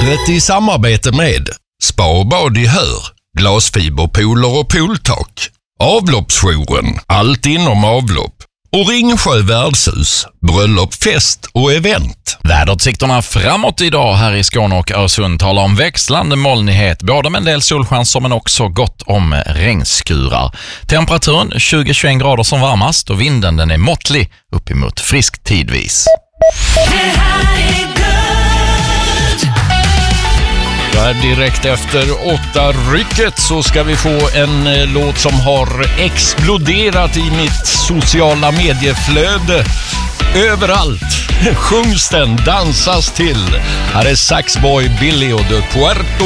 Vädret i samarbete med Spa och bad i Hör, glasfiberpooler och pooltak, Avloppsjouren, allt inom avlopp och Ringsjö värdshus, bröllop, fest och event. Väderutsikterna framåt idag här i Skåne och Öresund talar om växlande molnighet, både med en del solchanser men också gott om regnskurar. Temperaturen 20-21 grader som varmast och vinden den är måttlig uppemot frisk tidvis. Direkt efter 8-rycket så ska vi få en låt som har exploderat i mitt sociala medieflöde. Överallt sjungs den, dansas till. Här är Saxboy Billy och de Puerto